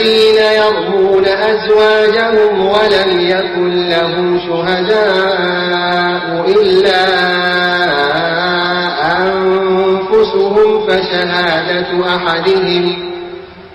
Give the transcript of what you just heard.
الذين يرمون أزواجهم ولم يكن لهم شهداء إلا أنفسهم فشهادة أحدهم